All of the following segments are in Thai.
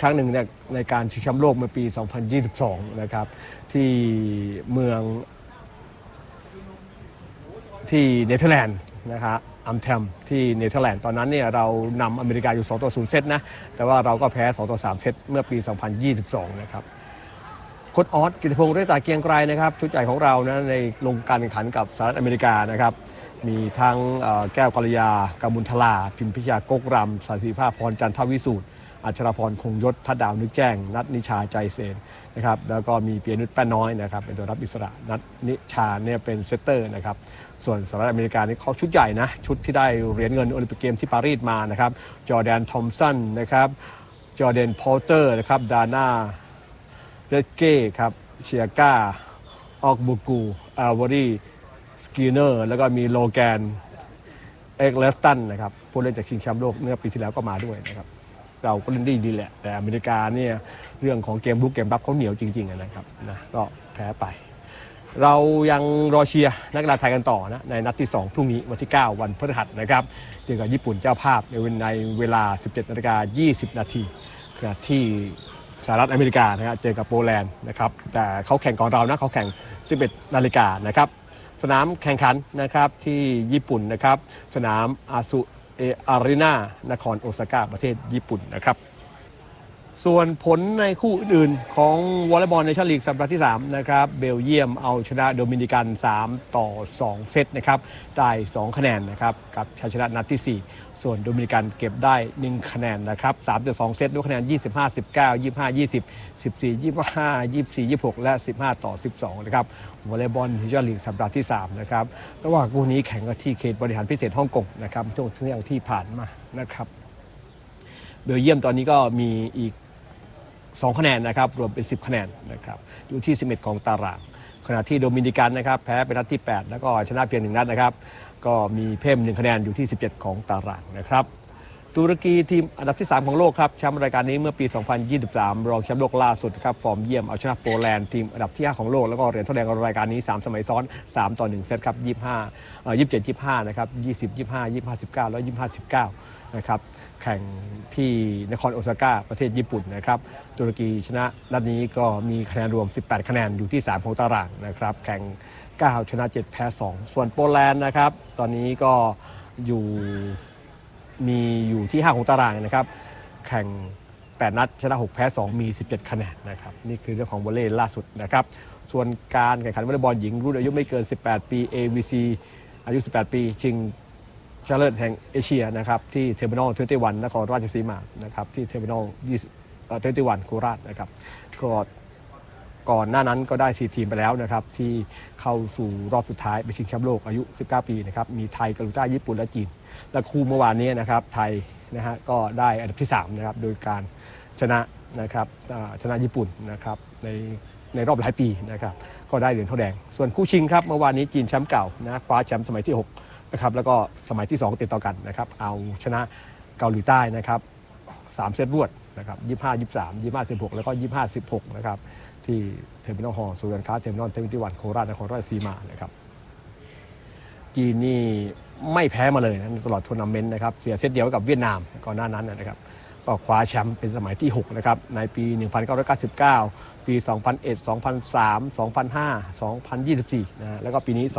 ครั้งหนึ่งในการชิงแชมป์โลกเมื่อปี 2022 นะครับที่เมืองที่เนเธอร์แลนด์นะครับอัมแทมที่เนเธอร์แลนด์ตอนนั้นเนี่ยเรานำอเมริกาอยู่2-0 เซตนะแต่ว่าเราก็แพ้2-3 เซตเมื่อปี 2022 นะครับโค้ชออสกิติพงษ์เรตตาเกียงไกรนะครับชุดใหญ่ของเรานะในลงการแข่งขันกับสหรัฐอเมริกานะครับมีทั้งแก้วกัลยากามุลทลาพิมพิชยากกรำสศิภาพรจันทวิสูตรอัชรพรคงยศทัดดาวนึกแจ้งนัทนิชาใจเสนนะครับแล้วก็มีเปียนุชแป้นน้อยนะครับเป็นตัวรับอิสระนัทนิชาเนี่ยเป็นเซตเตอร์นะครับส่วนสหรัฐอเมริกานี่เขาชุดใหญ่นะชุดที่ได้เหรียญเงินโอลิมปิกเกมที่ปารีสมานะครับจอร์แดนทอมสันนะครับจอร์แดนพอลเตอร์นะครับดาน่าเรดเก้ครับเชียก้าออกบูกูอาวอรีสกีเนอร์แล้วก็มีโลแกนเอ็กเลสตันนะครับผู้เล่นจากชิงแชมป์โลกเมื่อปีที่แล้วก็มาด้วยนะครับเราก็เล่นดีแหละแต่อเมริกาเนี่ยเรื่องของเกมรุกเกมรับเขาเหนียวจริงๆนะครับนะก็แพ้ไปเรายังรอเชียร์นักกีฬาไทยกันต่อนะในนัดที่2พรุ่งนี้วันที่9วันพฤหัสนะครับเจอกับญี่ปุ่นเจ้าภาพในเวลา 17:20 น.ที่สหรัฐอเมริกานะครับเจอกับโปแลนด์นะครับแต่เขาแข่งก่อนเรานะเขาแข่ง 11 นาฬิกานะครับสนามแข่งขันนะครับที่ญี่ปุ่นนะครับสนามอาซุอารีนานครโอซาก้าประเทศญี่ปุ่นนะครับส่วนผลในคู่อื่นๆของวอลเลย์บอลในชั่นลีกสัปดาห์ที่3นะครับเบลเยียมเอาชนะโดมินิกัน3-2 เซตนะครับได้2คะแนนนะครับกับชัยชนะนัดที่4ส่วนโดมินิกันเก็บได้1คะแนนนะครับ3-2 เซตด้วยคะแนน 25-19 25-20 14-25 24-26 และ15-12นะครับวอลเลย์บอลในชั่นลีกสัปดาห์ที่3นะครับแต่ว่าคู่นี้แข่งกันที่เขตบริหารพิเศษฮ่องกงนะครับช่วงเที่ยงที่ผ่านมานะครับเบลเยียมตอนนี้ก็มีอีก2คะแนนนะครับรวมเป็น10คะแนนนะครับอยู่ที่11ของตารางขณะที่โดมินิกันนะครับแพ้เป็นนัดที่8แล้วก็ชนะเพียง1นัดนะครับก็มีเพิ่ม1คะแนนอยู่ที่17ของตารางนะครับตุรกีทีมอันดับที่3ของโลกครับแชมป์รายการนี้เมื่อปี 2023 รองแชมป์โลกล่าสุดครับฟอร์มเยี่ยมเอาชนะโปแลนด์ทีมอันดับที่5ของโลกแล้วก็เหรียญทองแดงรายการนี้3สมัยซ้อน3-1 เซตครับ27-25นะครับ20-25 25-19แล้ว25-19นะครับแข่งที่นครโอซาก้าประเทศญี่ปุ่นนะครับตุรกีชนะนัดนี้ก็มีคะแนนรวม18คะแนนอยู่ที่3ของตารางนะครับแข่ง9ชนะ7แพ้2ส่วนโปแลนด์นะครับตอนนี้ก็อยู่ที่5ของตารางนะครับแข่ง8นัดชนะ6แพ้2มี17คะแนนนะครับนี่คือเรื่องของวอลเลย์ล่าสุดนะครับส่วนการแข่งขันวอลเลย์บอลหญิงรุ่นอายุไม่เกิน18ปี AVC อายุ18ปีชิงชนะเลิศแห่งเอเชียนะครับที่เทอร์มินอล21นครราชสีมานะครับที่เทอร์มินอล21โคราชนะครับก็ก่อนหน้านั้นก็ได้4ทีมไปแล้วนะครับที่เข้าสู่รอบสุดท้ายไปชิงแชมป์โลกอายุ19ปีนะครับมีไทยเกาหลีใต้ญี่ปุ่นและจีนและคู่เมื่อวานนี้นะครับไทยนะฮะก็ได้อันดับที่3นะครับโดยการชนะนะครับชนะญี่ปุ่นนะครับในรอบหลายปีนะครับก็ได้เหรียญทองแดงส่วนคู่ชิงครับเมื่อวานนี้จีนแชมป์เก่านะคว้าแชมป์สมัยที่6นะครับแล้วก็สมัยที่2ติดต่อกันนะครับเอาชนะเกาหลีใต้นะครับ3เซตรวดนะครับ25-23 25-16แล้วก็25-16นะครับที่เทอร์มินอลฮอลล์ศูนย์การค้าเทอร์มินอล21โคราชนครราชสีมานะครับจีนนี่ไม่แพ้มาเลยนะตลอดทัวร์นาเมนต์นะครับเสียเซตเดียวกับเวียดนามก่อนหน้านั้นนะครับก็คว้าแชมป์เป็นสมัยที่6นะครับในปี1999ปี2001 2003 2005 2024นะแล้วก็ปีนี้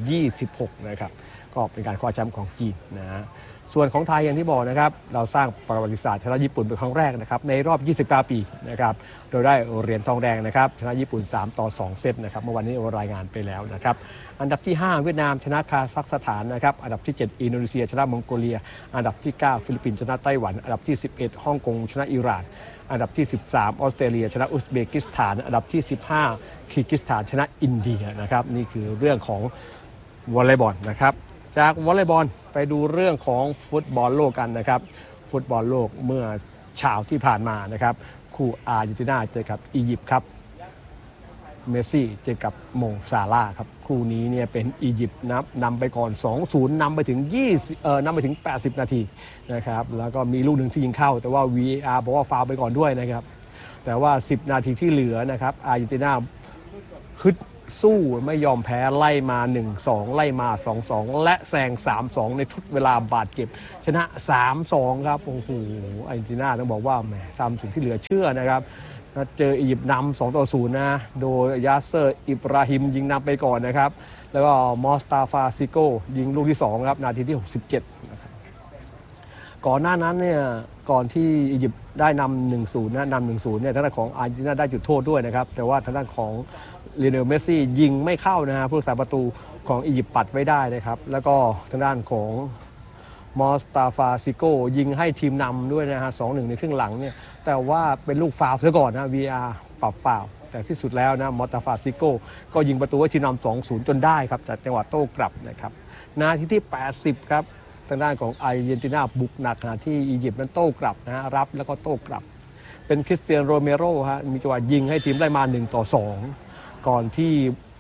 2026นะครับก็เป็นการคว้าแชมป์ของจีนนะฮะส่วนของไทยอย่างที่บอกนะครับเราสร้างประวัติศาสตร์ชนะญี่ปุ่นเป็นครั้งแรกนะครับในรอบ29ปีนะครับโดยได้เหรียญทองแดงนะครับชนะญี่ปุ่น3-2 เซตนะครับเมื่อวันนี้รายงานไปแล้วนะครับอันดับที่5เวียดนามชนะคาซัคสถานนะครับอันดับที่7อินโดนีเซียชนะมองโกเลียอันดับที่9ฟิลิปปินส์ชนะไต้หวันอันดับที่11ฮ่องกงชนะอิหร่านอันดับที่13ออสเตรเลียชนะอุซเบกิสถานอันดับที่15คีร์กิสถานชนะอินเดียนะครับนี่คือเรื่องของวอลเลย์บอลนะครับจากวอลเลย์บอลไปดูเรื่องของฟุตบอลโลกกันนะครับฟุตบอลโลกเมื่อเช้าที่ผ่านมานะครับคู่อาร์เจนตินาเจอกับอียิปต์ครับเมสซี่เจอกับโมซาลาห์ครับคู่นี้เนี่ยเป็นอียิปต์นำไปก่อน 2-0 นำไปถึง80 นาทีนะครับแล้วก็มีลูกหนึ่งที่ยิงเข้าแต่ว่า VAR บอกว่าฟาวล์ไปก่อนด้วยนะครับแต่ว่า10 นาทีที่เหลือนะครับอาร์เจนตินาฮึดสู้ไม่ยอมแพ้ไล่มา 1-2 ไล่มา 2-2 และแซง 3-2 ในทุกเวลาบาดเจ็บชนะ 3-2 ครับโอ้โหอาร์เจนตินาต้องบอกว่าแหมทำสิ่งที่เหลือเชื่อนะครับเจออียิปต์นำ 2-0 นะโดยยาเซอร์อิบราฮิมยิงนำไปก่อนนะครับแล้วก็มอสตาฟาซิโกยิงลูกที่2ครับนาทีที่ 67นะครับก่อนหน้านั้นเนี่ยก่อนที่อียิปต์ได้นำ 1-0 นะนำ 1-0 เนี่ยทางด้านของอาร์เจนตินาได้จุดโทษด้วยนะครับแต่ว่าทางด้านของลีโอเนลเมสซี่ยิงไม่เข้านะฮะผู้รักษาประตูของอียิปต์ปัดไว้ได้นะครับแล้วก็ทางด้านของมอสตาฟาซิโกยิงให้ทีมนำด้วยนะฮะ 2-1 ในครึ่งหลังเนี่ยแต่ว่าเป็นลูกฟาวล์ซะก่อนนะ VR ปรับฟาวล์แต่ที่สุดแล้วนะมอสตาฟาซิโกก็ยิงประตูให้ทีมนำ 2-0 จนได้ครับจากจังหวะโต้กลับนะครับนาทีที่ 80 ครับทางด้านของอาร์เจนตินาบุกหนักขณะที่อียิปต์นั้นโต้กลับนะฮะรับแล้วก็โต้กลับเป็นคริสเตียนโรเมโรฮะมีจังหวะยิงให้ทีมได้มา1-2ก่อนที่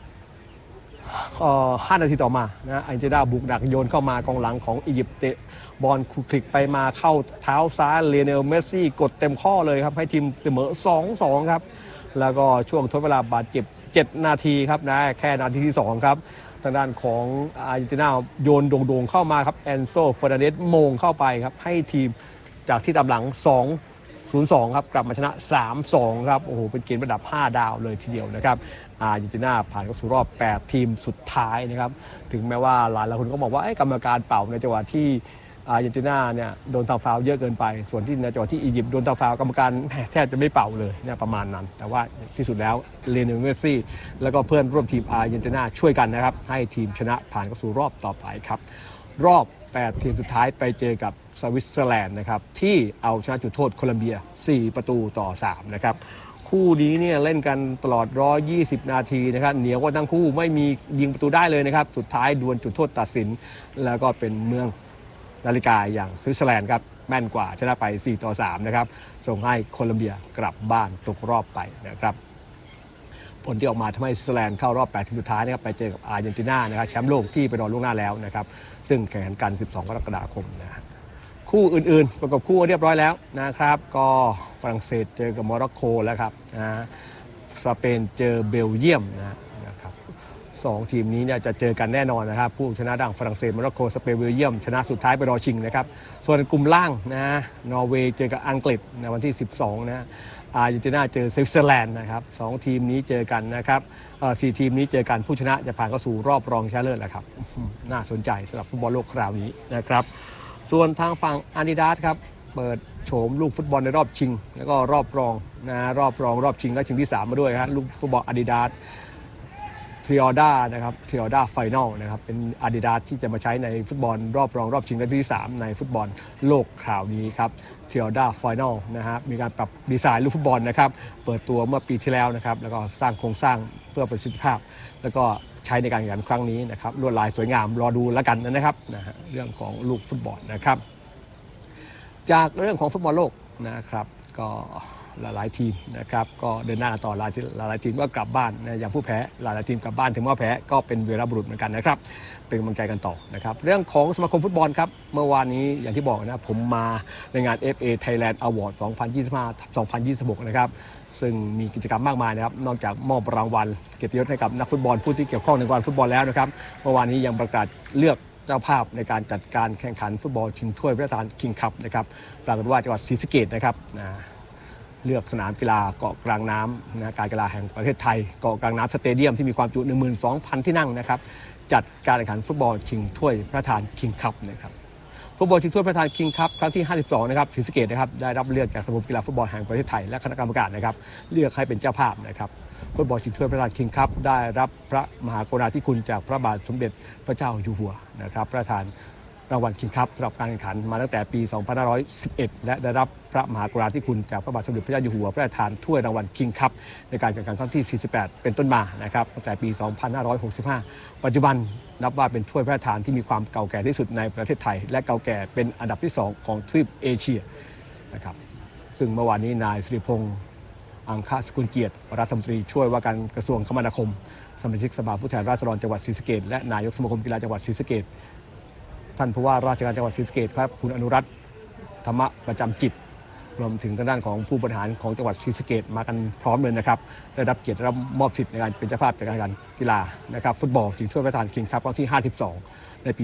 5 นาทีต่อมานะอาร์เจนตินาบุกหนักโยนเข้ามากองหลังของอียิปต์เตะบอลคลุกคลิกไปมาเข้าเท้าซ้ายลีโอเนลเมสซี่กดเต็มข้อเลยครับให้ทีมเสมอ 2-2 ครับแล้วก็ช่วงทดเวลาบาดเจ็บ7 นาทีครับนะแค่นาทีที่2ครับทางด้านของอาร์เจนตินาโยนโด่งๆเข้ามาครับแอนโซเฟอร์นันเดสโมงเข้าไปครับให้ทีมจากที่ตามหลัง 2-0 ครับกลับมาชนะ 3-2 ครับโอ้โหเป็นเกมระดับ 5 ดาวเลยทีเดียวนะครับอาร์เจนตินาผ่านเข้าสู่รอบ 8 ทีมสุดท้ายนะครับถึงแม้ว่าหลายคนก็บอกว่ากรรมการเป่าในจังหวะที่อาร์เจนตินาเนี่ยโดนทำฟาวล์เยอะเกินไปส่วนที่ในจังหวะที่อียิปต์โดนทำฟาวล์กรรมการแทบจะไม่เป่าเลยเนี่ยประมาณนั้นแต่ว่าที่สุดแล้วลีโอเนลเมสซี่แล้วก็เพื่อนร่วมทีมอาร์เจนตินาช่วยกันนะครับให้ทีมชนะผ่านเข้าสู่รอบต่อไปครับรอบ 8 ทีมสุดท้ายไปเจอกับสวิตเซอร์แลนด์นะครับที่เอาชนะจุดโทษโคลัมเบีย4-3นะครับคู่นี้เนี่ยเล่นกันตลอด120 นาทีนะครับเหนียวกันทั้งคู่ไม่มียิงประตูได้เลยนะครับสุดท้ายดวลจุดโทษตัดสินแล้วก็เป็นเมืองนาฬิกาอย่างสวิตเซอร์แลนด์ครับแม่นกว่าชนะไป4-3นะครับส่งให้โคลัมเบียกลับบ้านตกรอบไปนะครับผลที่ออกมาทำให้สวิตเซอร์แลนด์เข้ารอบ 8 ทีมสุดท้ายนะครับไปเจอกับอาร์เจนตินานะครับแชมป์โลกที่ไปรอล่วงหน้าแล้วนะครับซึ่งแข่งขันกัน12 กรกฎาคมนะคู่อื่นๆประกบคู่เรียบร้อยแล้วนะครับก็ฝรั่งเศสเจอกับโมร็อกโกแล้วครับสเปนเจอเบลเยียมนะครับ2 ทีมนี้เนี่ยจะเจอกันแน่นอนนะครับผู้ชนะด้านฝรั่งเศสโมร็อกโกสเปนเบลเยียมชนะสุดท้ายไปรอชิงนะครับส่วนกลุ่มล่างนะนอร์เวย์เจอกับอังกฤษในวันที่12นะอาร์เจนตินาเจอสวิตเซอร์แลนด์นะครับ2 ทีมนี้เจอกันนะครับ4 ทีมนี้เจอกันผู้ชนะจะผ่านเข้าสู่รอบรองชนะเลิศแล้วครับน่าสนใจสำหรับฟุตบอลโลกคราวนี้นะครับส่วนทางฝั่งอาดิดาสครับเปิดโฉมลูกฟุตบอลในรอบชิงแล้วก็รอบรองรอบรองรอบชิงและชิงที่3มาด้วยครับลูกฟุตบอลอาดิดาสทริออด้านะครับทริออด้าไฟนอลนะครับเป็นอาดิดาสที่จะมาใช้ในฟุตบอลรอบรองรอบชิงและที่3ในฟุตบอลโลกคราวนี้ครับทริออด้าไฟนอลนะครับมีการปรับดีไซน์ลูกฟุตบอลนะครับเปิดตัวเมื่อปีที่แล้วนะครับแล้วก็สร้างโครงสร้างเพื่อประสิทธิภาพแล้วก็ใช้ในการแข่งขันครั้งนี้นะครับลวดลายสวยงามรอดูแล้วกันนะครับเรื่องของลูกฟุตบอลนะครับจากเรื่องของฟุตบอลโลกนะครับก็หลายๆทีมนะครับก็เดินหน้าต่อหลายทีมก็กลับบ้านนะอย่างผู้แพ้หลายทีมกลับบ้านถึงว่าแพ้ก็เป็นวีรบุรุษเหมือนกันนะครับเป็นกำลังใจกันต่อนะครับเรื่องของสมาคมฟุตบอลครับเมื่อวานนี้อย่างที่บอกนะผมมาในงาน FA Thailand Award 2025-2026 นะครับซึ่งมีกิจกรรมมากมายนะครับนอกจากมอบรางวัลเกียรติยศให้กับนักฟุตบอลผู้ที่เกี่ยวข้องในวงการฟุตบอลแล้วนะครับเมื่อวานนี้ยังประกาศเลือกเจ้าภาพในการจัดการแข่งขันฟุตบอลชิงถ้วยพระราชทานคิงคัพนะครับปรากฏว่าจังหวัดศรีสะเกษนะครับเลือกสนามกีฬาเกาะกลางน้ำการกีฬาแห่งประเทศไทยเกาะกลางน้ำสเตเดียมที่มีความจุ 12,000 ที่นั่งนะครับจัดการแข่งขันฟุตบอลชิงถ้วยพระราชทานคิงคัพนะครับฟุตบอลชิงถ้วยพระราชทานคิงคัพครั้งที่ 52 นะครับศรีสะเกษนะครับได้รับเลือกจากสมาคมกีฬาฟุตบอลแห่งประเทศไทยและคณะกรรมการนะครับเลือกให้เป็นเจ้าภาพนะครับฟุตบอลชิงถ้วยพระราชทานคิงคัพได้รับพระมหากรุณาธิคุณจากพระบาทสมเด็จพระเจ้าอยู่หัวนะครับพระราชทานรางวัลคิงคัพสำหรับการแข่งขันมาตั้งแต่ปี 2511 และได้รับพระมหากรุณาธิคุณจากพระบาทสมเด็จพระเจ้าอยู่หัวพระราชทานถ้วยรางวัลคิงคัพในการแข่งขันครั้งที่ 48 เป็นต้นมานะครับตั้งแต่ปี 2565 ปัจจุบันนับว่าเป็นถ้วยพระราชทานที่มีความเก่าแก่ที่สุดในประเทศไทยและเก่าแก่เป็นอันดับที่ 2 ของทวีปเอเชียนะครับซึ่งเมื่อวานนี้นายสิริพงษ์อังคสกุลเกียรติรัฐมนตรีช่วยว่าการกระทรวงคมนาคมสมาชิกสภาผู้แทนราษฎรจังหวัดศรีสะเกษและนายกสมาคมกีฬาจังหวัดศรีสะเกษท่านผู้ว่าราชการจังหวัดศรีสะเกษครับคุณอนุรัตน์ธรรมประจำกิจรวมถึงทางด้านของผู้บริหารของจังหวัดศรีสะเกษมากันพร้อมเลยนะครับได้รับเกียรติรับมอบสิทธิ์ในการเป็นเจ้าภาพจัดการกีฬานะครับฟุตบอลชิงถ้วยพระราชทานคิงส์คัพครั้งที่ 52 ในปี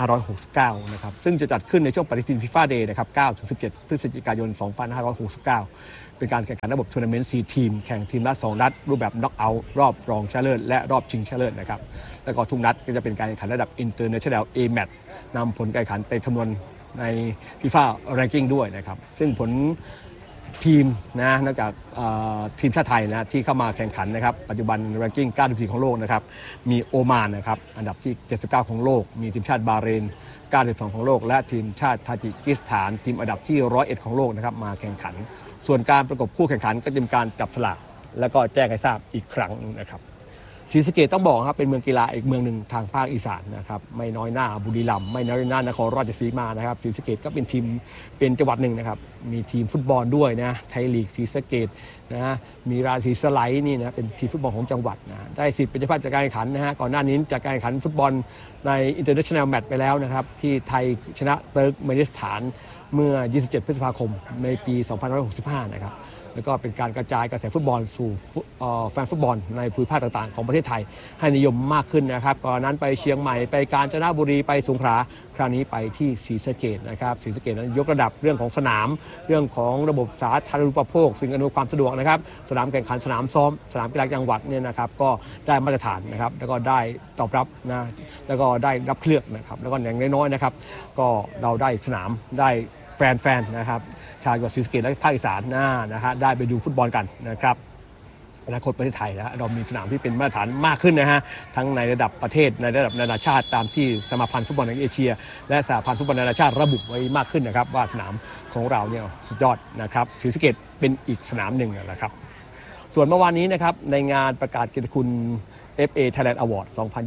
2569 นะครับซึ่งจะจัดขึ้นในช่วงปฏิทินฟีฟ่าเดย์นะครับ 9-17 พฤศจิกายน 2569 เป็นการแข่งขันระบบทัวร์นาเมนต์ 4 ทีมแข่งทีมละ 2 นัดรูปแบบน็อกเอาท์รอบรองชนะเลิศและรอบชิงชนะเลิศนะครับแล้วก็ทุกนัดก็จะเป็นการแข่งขันระดับ International A Match นำผลการแข่งขันไปคำนวณใน FIFA Ranking ด้วยนะครับซึ่งผลทีมนอกจากทีมชาติไทยนะที่เข้ามาแข่งขันนะครับปัจจุบัน Ranking 94 ของโลกนะครับมีโอมานนะครับอันดับที่ 79 ของโลกมีทีมชาติบาห์เรน 92 ของโลกและทีมชาติทาจิกิสถานทีมอันดับที่ 101 ของโลกนะครับมาแข่งขันส่วนการประกบคู่แข่งขันก็จะเป็นการจับสลากแล้วก็แจ้งให้ทราบอีกครั้งนะครับศรีสะเกษต้องบอกครับเป็นเมืองกีฬาอีกเมืองหนึ่งทางภาคอีสานนะครับไม่น้อยหน้าบุรีรัมย์ไม่น้อยหน้านครราชสีมานะครับศรีสะเกษก็เป็นทีมเป็นจังหวัดหนึ่งนะครับมีทีมฟุตบอลด้วยนะไทยลีกศรีสะเกษนะมีราศีสไลด์นี่นะเป็นทีมฟุตบอลของจังหวัดนะได้สิทธิ์เป็นเจ้าภาพจัดการแข่งขันนะฮะก่อนหน้านี้จัดการแข่งขันฟุตบอลใน International Match ไปแล้วนะครับที่ไทยชนะเติร์กเมนิสถานเมื่อ 27 พฤษภาคมในปี 2565 นะครับแล้วก็เป็นการกระจายกระแสฟุตบอลสู่แฟนฟุตบอลในภูมิภาคต่างๆของประเทศไทยให้นิยมมากขึ้นนะครับก่อนนั้นไปเชียงใหม่ไปกาญจนบุรีไปสงขลาคราวนี้ไปที่ศรีสะเกษนะครับศรีสะเกษนั้นยกระดับเรื่องของสนามเรื่องของระบบสาธารณูปโภคสิ่งอำนวยความสะดวกนะครับสนามแข่งขันสนามซ้อมสนามกีฬาจังหวัดเนี่ยนะครับก็ได้มาตรฐานนะครับแล้วก็ได้ตอบรับนะแล้วก็ได้รับเคลือกนะครับแล้วก็อย่างน้อยๆนะครับก็เราได้สนามได้แฟนๆนะครับชาวจังหวัดศรีสะเกษและภาคอีสานนะฮะได้ไปดูฟุตบอลกันนะครับอนาคตประเทศไทยนะเรามีสนามที่เป็นมาตรฐานมากขึ้นนะฮะทั้งในระดับประเทศในระดับนานาชาติตามที่สมาพันธ์ฟุตบอลแห่งเอเชียและสหพันธ์ฟุตบอลนานาชาติระบุไว้มากขึ้นนะครับว่าสนามของเราเนี่ยสุดยอดนะครับศรีสะเกษเป็นอีกสนามหนึ่งนะครับส่วนเมื่อวานนี้นะครับในงานประกาศเกียรติคุณFA Thailand Award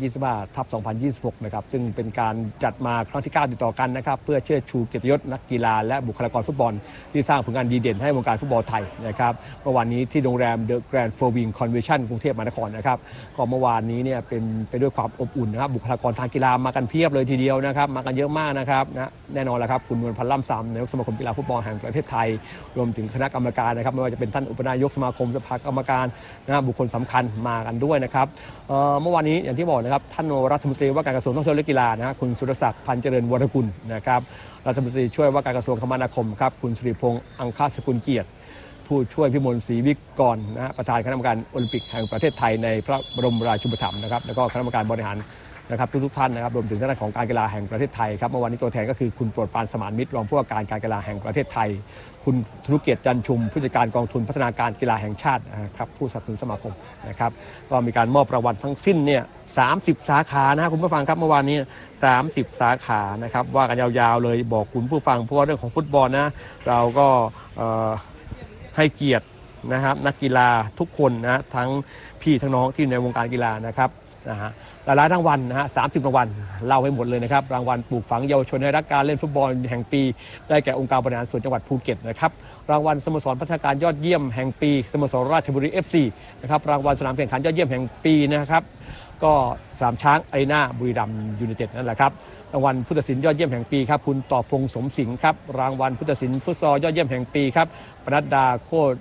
2025/2026 นะครับซึ่งเป็นการจัดมาครั้งที่ 9 ติดต่อกันนะครับเพื่อเชิดชูเกียรติยศนักกีฬาและบุคลากรฟุตบอลที่สร้างผลงานดีเด่นให้วงการฟุตบอลไทยนะครับเมื่อวานนี้ที่โรงแรม The Grand Four Wing Convention กรุงเทพมหานครนะครับก็เมื่อวานนี้เนี่ยเป็นไปด้วยความอบอุ่นนะครับบุคลากรทางกีฬามากันเพียบเลยทีเดียวนะครับมากันเยอะมากนะครับนะแน่นอนแล้วครับคุณนวลพันธ์ล่ำซำนายกสมาคมกีฬาฟุตบอลแห่งประเทศไทยรวมถึงคณะกรรมการนะครับไม่ว่าจะเป็นท่านอุปนายกสมาคมสภากรรมการนะบุคคลสำคัญมากันด้วยนะครับเมื่อวานนี้อย่างที่บอกนะครับท่านรัฐมนตรีว่าการกระทรวงท่องเที่ยวและกีฬานะคุณสุรศักดิ์พันเจริญวรกุลนะครับรัฐมนตรีช่วยว่าการกระทรวงคมนาคมครับคุณสิริพงษ์อังคสกุลเกียรติผู้ช่วยพิมลศรีวิกรนะประธานคณะกรรมการโอลิมปิกแห่งประเทศไทยในพระบรมราชูปถัมภ์นะครับแล้วก็คณะกรรมการบริหารนะครับทุกท่านนะครับรวมถึงท่านของการกีฬาแห่งประเทศไทยครับเมื่อวานนี้ตัวแทนก็คือคุณโปรดปรานสมานมิตรรองผู้ว่าการการกีฬาแห่งประเทศไทยคุณธนุเกียรติจันชุมผู้จัดการกองทุนพัฒนาการกีฬาแห่งชาตินะครับผู้สนับสนุนสมาคมนะครับก็มีการมอบรางวัลทั้งสิ้นเนี่ย30 สาขานะครับคุณผู้ฟังครับเมื่อวานนี้30 สาขานะครับว่ากันยาวๆเลยบอกคุณผู้ฟังเพราะว่าเรื่องของฟุตบอลนะเราก็ให้เกียรตินะครับนักกีฬาทุกคนนะทั้งพี่ทั้งน้องที่ในวงการกีฬานะครับนะฮะหลายรางวัลนะฮะ30 รางวัลเล่าให้หมดเลยนะครับรางวัลปลูกฝังเยาวชนให้รักการเล่นฟุตบอลแห่งปีได้แก่องค์การบริหารส่วนจังหวัดภูเก็ตนะครับรางวัลสโมสรพัฒนาการยอดเยี่ยมแห่งปีสโมสรราชบุรี FC นะครับรางวัลสนามแข่งขันยอดเยี่ยมแห่งปีนะครับก็สนามช้างอารีนาบุรีรัมย์ยูไนเต็ดนั่นแหละครับรางวัลผู้ตัดสินยอดเยี่ยมแห่งปีครับคุณต่อพงษ์สมสิงห์ครับรางวัลผู้ตัดสินฟุตซอลยอดเยี่ยมแห่งปีครับปนัดดาโคตร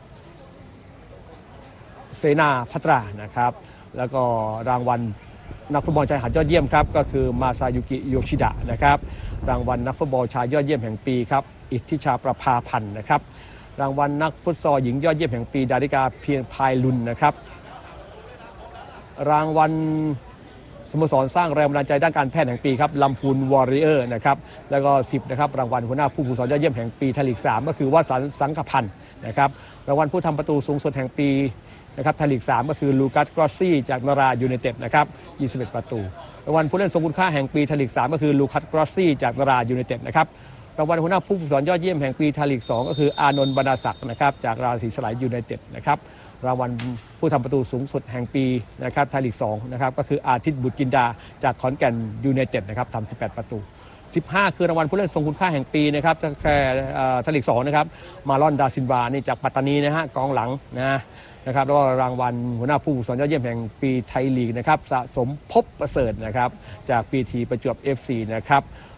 เสนาภัตรานะครับแล้วก็รางวัลนักฟุตบอลชายหาดยอดเยี่ยมครับก็คือมาซายุกิโยชิดะนะครับรางวัลนักฟุตบอลชายยอดเยี่ยมแห่งปีครับอิทธิชาประภาพันธ์นะครับรางวัลนักฟุตซอลหญิงยอดเยี่ยมแห่งปีดาริกาเพียงพายลุนนะครับรางวัลสโมสรสร้างแรงบันดาลใจด้านการแพทย์แห่งปีครับลำพูนวอริเออร์นะครับแล้วก็10นะครับรางวัลหัวหน้าผู้ฝึกสอนยอดเยี่ยมแห่งปีไทยลีก3ก็คือวสันต์สังขพันธ์นะครับรางวัลผู้ทำประตูสูงสุดแห่งปีนะครับไทยลีก3ก็คือลูคัสกรอสซี่จากนารายูไนเต็ดนะครับ21 ประตูรางวัลผู้เล่นทรงคุณค่าแห่งปีไทยลีก3ก็คือลูคัสกรอสซี่จากนารายูไนเต็ดนะครับรางวัลหัวหน้าผู้ฝึกสอนยอดเยี่ยมแห่งปีไทยลีก2ก็คืออานนท์บรรดาศักดิ์นะครับจากราศีสลายยูไนเต็ดนะครับรางวัลผู้ทำประตูสูงสุดแห่งปีนะครับไทยลีก2นะครับก็คืออาทิตย์บุตรจินดาจากขอนแก่นยูไนเต็ดนะครับทำ18 ประตู15คือรางวัลผู้เล่นทรงคุณค่าแห่งปีนะครับแค่ไทยลีก2นะครับมาลอนดาซินวานี่จากปัตตานีนะฮะกองหลังนะครับแล้วก็รางวัลหัวหน้าผู้ฝึกสอนยอดเยี่ยมแห่งปีไทยลีกนะครับสะสมภพประเสริฐนะครับจากปีทีประจวบ FC นะครับ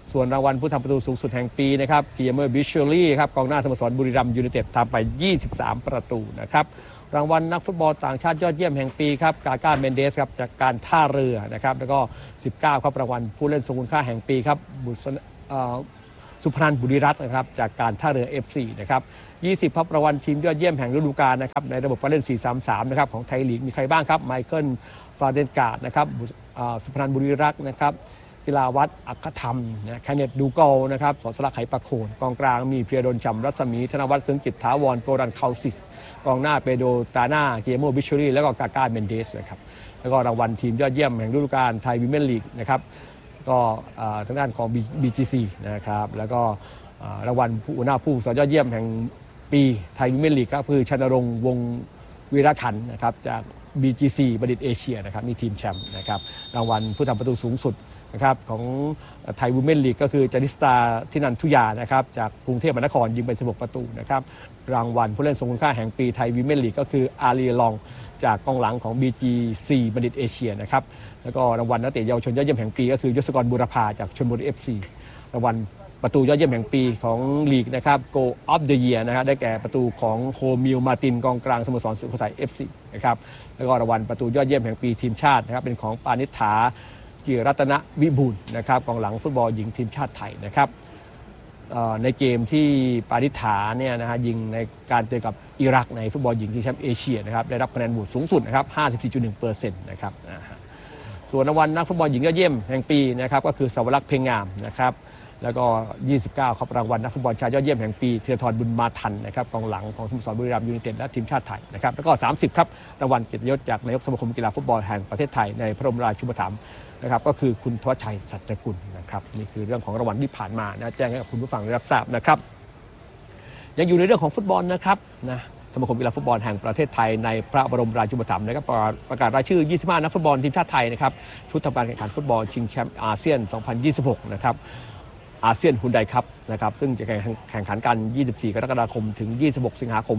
ส่วนรางวัลผู้ทำประตูสูงสุดแห่งปีนะครับกิเอเมอร์บิชเชอรี่ครับกองหน้าสโมสรบุรีรัมย์ยูไนเต็ดทำไป23ประตูนะครับรางวัลนักฟุตบอลต่างชาติยอดเยี่ยมแห่งปีครับกาก้าเมนเดสครับจากการท่าเรือนะครับแล้วก็19ครับรางวัลผู้เล่นทรงคุณค่าแห่งปีครับสุพนันท์บุรีรัตน์นะครับจากการท่าเรือ FC นะครับ20ครับรางวัลทีมยอดเยี่ยมแห่งฤดูกาลนะครับในระบบการเล่น 4-3-3 นะครับของไทยลีกมีใครบ้างครับไมเคิลฟาเดนการ์ดนะครับสุพนันท์บุรีรัตน์นะครับกีฬาวัฒน์อัครธรรมนะแคเนตดูโกลนะครับสอนสลักไหประโคนกองกลางมีเพียรดลฉ่ำรัศมีธนวัฒน์ซึ้งจิตถาวรโกรันเคาซิสกองหน้าเปโดตาน่าเกโมบิชชูรี่แล้วก็กาก้าเมนเดสนะครับแล้วก็รางวัลทีมยอดเยี่ยมแห่งฤดูกาลไทยวิเมนลีกนะครับก็ทางด้านของ BGC นะครับแล้วก็รางวัลผู้หน้าผู้สอนยอดเยี่ยมแห่งปีไทยวิเมนลีกก็คือชนรงค์วงวีระขันธ์นะครับจาก BGC บัณฑิตเอเชียนะครับมีทีมแชมป์นะครับรางวัลผู้ทำประตูสูงสุดนะครับของไทยวูแมนลีกก็คือจาริสตาทินันทุยานะครับจากกรุงเทพมหานครยิงไป16ประตูนะครับรางวัลผู้เล่นทรงคุณค่าแห่งปีไทยวูแมนลีกก็คืออารีลองจากกองหลังของ BGC บัณฑิตเอเชียนะครับแล้วก็รางวัลนักเตะเยาวชนยอดเยี่ยมแห่งปีก็คือยศกรบุรพาจากชลบุรี FC รางวัลประตูยอดเยี่ยมแห่งปีของลีกนะครับ Goal of the Year นะครับได้แก่ประตูของโฮมิลมาตินกองกลางสโมสรสุโขทัย FC นะครับแล้วก็รางวัลประตูยอดเยี่ยมแห่งปีทีมชาตินะครับเป็นของปานิษฐาจิรัตนวิบูลย์นะครับกองหลังฟุตบอลหญิงทีมชาติไทยนะครับในเกมที่ปานิษฐาเนี่ยนะฮะยิงในการเจอกับอิรักในฟุตบอลหญิงชิงแชมป์เอเชียนะครับได้รับคะแนนโหวตสูงสุดนะครับ 54.1% นะครับส่วนรางวัลนักฟุตบอลหญิงยอดเยี่ยมแห่งปีนะครับก็คือสวรักษ์เพ็งงามนะครับแล้วก็29ครับรางวัลนักฟุตบอลชายยอดเยี่ยมแห่งปีธีรทรบุญมาทันนะครับกองหลังของสโมสรบุรีรัมย์ยูไนเต็ดและทีมชาติไทยนะครับแล้วก็30ครับรางวัลเกียรติยศจากนายกสมาคมกีฬาฟุตบอลแห่งประเทศไทยในพระบรมราชูปถัมภ์นะครับก็คือคุณทวชชัยสัจกุลนะครับนี่คือเรื่องของรางวัลที่ผ่านมานะแจ้งให้กับคุณผู้ฟังได้รับทราบนะครับยังอยู่ในเรื่องของฟุตบอลนะครับนะสมาคมกีฬาฟุตบอลแห่งประเทศไทยในพระบรมราชูปถัมภ์นะครับประกาศรายชื่อ25นักฟุตบอลทีมชาติไทยนะครับชุดทำการแข่งขันฟุตบอลชิงแชมป์อาเซียน 2026 นะครับอาเซียนฮุนไดครับนะครับซึ่งจะแข่งขันกัน 24 กรกฎาคมถึง 26 สิงหาคม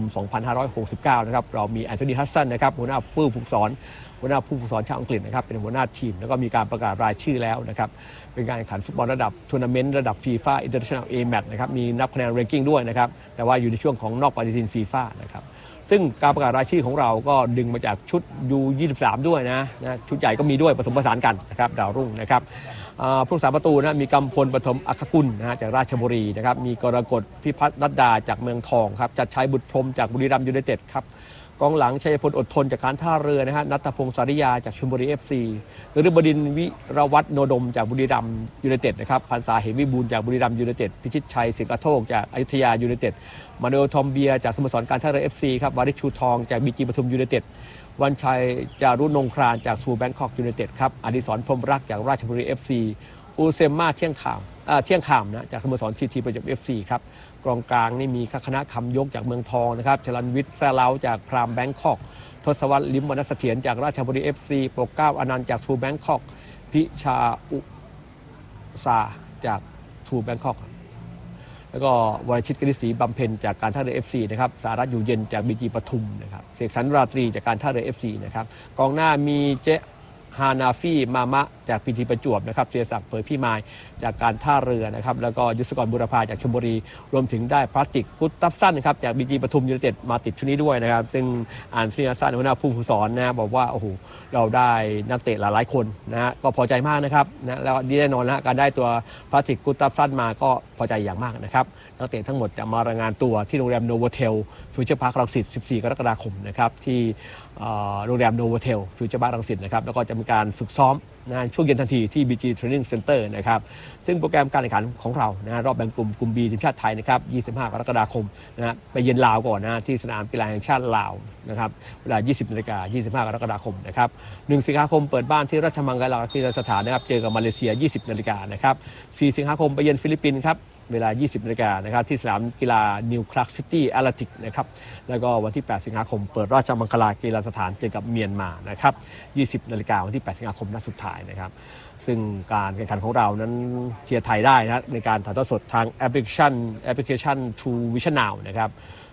2569 นะครับเรามีแอนโทนี ฮัดสันนะครับหัวหน้าผู้ฝึกสอนชาวอังกฤษนะครับเป็นหัวหน้าทีมแล้วก็มีการประกาศรายชื่อแล้วนะครับเป็นการแข่งขันฟุตบอลระดับทัวร์นาเมนต์ระดับฟีฟ่าอินเตอร์เนชั่นแนล A-Match นะครับมีนับคะแนนแรงกิ้งด้วยนะครับแต่ว่าอยู่ในช่วงของนอกปฏิทินฟีฟ่านะครับซึ่งการประกาศรายชื่อของเราก็ดึงมาจากชุด U23 ด้วยนะชุดใหญ่ก็มีด้วยผสมผสานกันนะครับดาวรุ่งนะครับผู้รักษาประตูนะมีกำพลปฐมอัครกุลนะฮะจากราชบุรีนะครับมีกรกฎพิพัฒน์รัตดาจากเมืองทองครับจัดชัยบุตรพรหมจากบุรีรัมย์ยูไนเต็ดครับกองหลังชัยพลอดทนจากการท่าเรือนะฮะณัฐพงศ์สาริยาจากชลบุรี FC นฤบดินทร์วิรวัฒน์โนดมจากบุรีรัมย์ยูไนเต็ดนะครับพันษาเหมวิบูลย์จากบุรีรัมย์ยูไนเต็ดพิชิตชัยสิงห์กระโทกจากอยุธยายูไนเต็ดมาโนทอมเบียจากสโมสรการท่าเรือ FC ครับวาริชชูทองจากบีจีปทุมยูไนเต็ดวันชัยจารุนงครานจากทูแบงคอกยูไนเต็ดครับอดิศรพรหมรักจากราชบุรี FC อูเซมมาเที่ยงขามนะจากสโมสรทีประจวบ FC ครับกองกลางนี่มีคณะคำยกจากเมืองทองนะครับชลันวิทย์แซ่เล้าจากพรามแบงคอกทศวรรษลิมวรรณเสถียรจากราชบุรี FC โปรเก้าอนันต์จากทูแบงคอกพิชาอุซาจากทูแบงคอกแล้วก็วรชิตกฤษศรีบำเพ็ญจากการท่าเรือ FC นะครับสารัตน์อยู่เย็นจากบีจีปทุมนะครับเสกสรรราตรีจากการท่าเรือ FC นะครับกองหน้ามีเจฮานาฟี่มามะจากพีทีประจวบนะครับเสียศักดิ์เผยพี่มายจากการท่าเรือนะครับแล้วก็ยศกรบุรพาจากชลบุรีรวมถึงได้พลาสติกกุตตัฟสั้นนะครับจากบีจีปทุมยูไนเต็ดมาติดชุดนี้ด้วยนะครับซึ่งอ่านซีนาซันหัวหน้าผู้ฝึกสอนนะบอกว่าโอ้โหเราได้นักเตะหลายๆคนนะฮะก็พอใจมากนะครับนะแล้วแน่นอนนะการได้ตัวพลาสติกกุตตัฟสั้นมาก็พอใจอย่างมากนะครับนักเตะทั้งหมดจะมารายงานตัวที่โรงแรมโนโวเทลฟิวเจอร์พาร์ครังสิต 14 กรกฎาคมนะครับที่โรงแรมโนโวเทลฟิวเจอร์พาร์ครังสิตนะครับแล้วก็จะมีการฝึกซ้อมนะช่วงเย็นทันทีที่ BG Training Center นะครับซึ่งโปรแกรมการแข่งขันของเรานะรอบแบ่งกลุ่ม B ทีมชาติไทยนะครับ 25 กรกฎาคมนะไปเยือนลาวก่อนนะที่สนามกีฬาแห่งชาติลาวนะครับเวลา 20 นาฬิกา 25 กรกฎาคมนะครับ 1 สิงหาคมเปิดบ้านที่ราชมังคลากีฬาสถานนะครับเจอกับมาเลเซีย 20 นาฬิกานะครับ 4 สิงหาคมไปเยือนฟิลิปปินส์ครับเวลา 20 นาฬิกานะครับที่สนามกีฬานิวคลักซิตี้แอตแลนติกนะครับแล้วก็วันที่ 8 สิงหาคมเปิดราชมังคลากีฬาสถานเจอกับเมียนมานะครับ 20 นาฬิกาวันที่ 8 สิงหาคมนัดสุดท้ายนะครับซึ่งการแข่งขันของเรานั้นเชียร์ไทยได้นะในการถ่ายทอดสดทางแอปพลิเคชัน True Vision Now นะครับ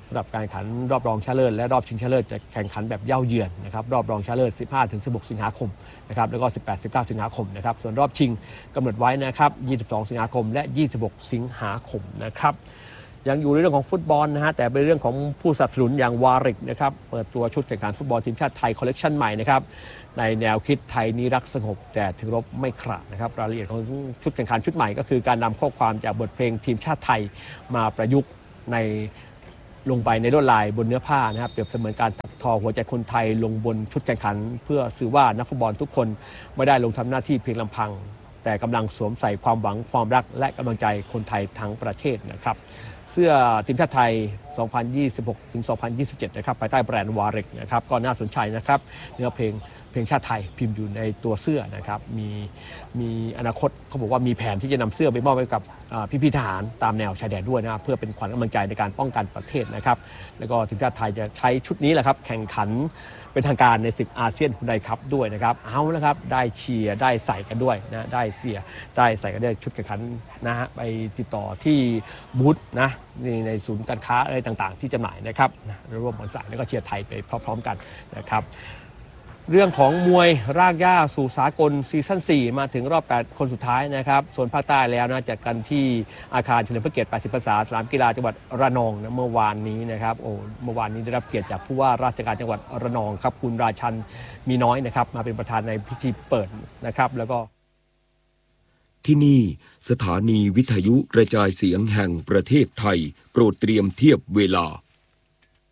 สำหรับการแข่งขันรอบรองชนะเลิศและรอบชิงชนะเลิศจะแข่งขันแบบเย่าเยือนนะครับรอบรองชนะเลิศ 15-16 สิงหาคมนะครับแล้วก็ 18-19 สิงหาคมนะครับส่วนรอบชิงกำหนดไว้นะครับ 22 สิงหาคมและ 26 สิงหาคมนะครับยังอยู่ในเรื่องของฟุตบอลนะฮะแต่เป็นเรื่องของผู้สนับสนุนอย่างวาริกนะครับเปิดตัวชุดแข่งขันฟุตบอลทีมชาติไทยคอลเลกชันใหม่นะครับในแนวคิดไทยนี้รักสงบแต่ถึงรบไม่ขลาดนะครับรายละเอียดของชุดแข่งขันชุดใหม่ก็คือการนำข้อความจากบทเพลงทีมชาติไทยมาประยุกต์ในลงไปในลวดลายบนเนื้อผ้านะครับเปรียบเสมือนการถักทอหัวใจคนไทยลงบนชุดแข่งขันเพื่อสื่อว่านักฟุตบอลทุกคนไม่ได้ลงทำหน้าที่เพียงลำพังแต่กำลังสวมใส่ความหวังความรักและกำลังใจคนไทยทั้งประเทศนะครับเสื้อทีมชาติไทย 2026-2027 นะครับภายใต้แบรนด์วาริกนะครับก็น่าสนใจนะครับเนื้อเพลงชาติไทยพิมพ์อยู่ในตัวเสื้อนะครับมีอนาคตเขาบอกว่ามีแผนที่จะนำเสื้อไปมอบให้กับพี่ทหารตามแนวชายแดนด้วยนะเพื่อเป็นขวัญกำลังใจในการป้องกันประเทศนะครับแล้วก็ทีมชาติไทยจะใช้ชุดนี้แหละครับแข่งขันเป็นทางการในศึกอาเซียนฮุนไดคัพด้วยนะครับเอาละครับได้เชียร์ได้ใส่กันด้วยนะได้เสียได้ใส่กันด้วยชุดแข่งขันนะฮะไปติดต่อที่บูธนะในศูนย์การค้าอะไรต่างๆที่จำหน่ายนะครับร่วมกันใส่แล้วก็เชียร์ไทยไปพร้อมๆกันนะครับเรื่องของมวยรากหญ้าสู่สากลซีซั่น 4 มาถึงรอบ 8 คนสุดท้ายนะครับส่วนภาคใต้แล้วนะจัดกันที่อาคารเฉลิมพระเกียรติ 80 พรรษาสนามกีฬาจังหวัดระนองนะเมื่อวานนี้นะครับเมื่อวานนี้ได้รับเกียรติจากผู้ว่าราชการจังหวัดระนองครับคุณราชันมีน้อยนะครับมาเป็นประธานในพิธีเปิดนะครับแล้วก็ที่นี่สถานีวิทยุกระจายเสียงแห่งประเทศไทยโปรดเตรียมเทียบเวลา